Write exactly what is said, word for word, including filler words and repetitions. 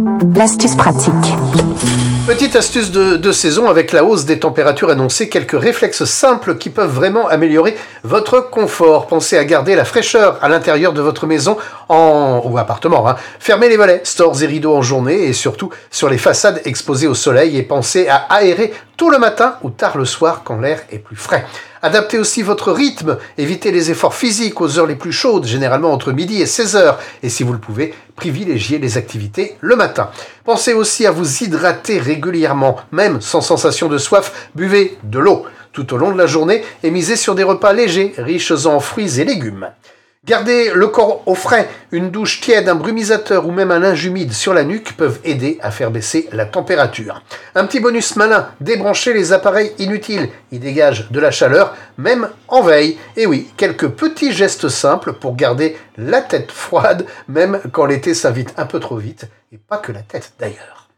L'astuce pratique. Petite astuce de, de saison, avec la hausse des températures annoncées, quelques réflexes simples qui peuvent vraiment améliorer votre confort. Pensez à garder la fraîcheur à l'intérieur de votre maison en, ou appartement. Hein. Fermez les volets, stores et rideaux en journée et surtout sur les façades exposées au soleil, et pensez à aérer tôt le matin ou tard le soir quand l'air est plus frais. Adaptez aussi votre rythme, évitez les efforts physiques aux heures les plus chaudes, généralement entre midi et seize heures, et si vous le pouvez, privilégiez les activités le matin. Pensez aussi à vous hydrater régulièrement, même sans sensation de soif, buvez de l'eau tout au long de la journée et misez sur des repas légers, riches en fruits et légumes. Gardez le corps au frais, une douche tiède, un brumisateur ou même un linge humide sur la nuque peuvent aider à faire baisser la température. Un petit bonus malin, débranchez les appareils inutiles, ils dégagent de la chaleur, même en veille. Et oui, quelques petits gestes simples pour garder la tête froide, même quand l'été s'invite un peu trop vite, et pas que la tête d'ailleurs.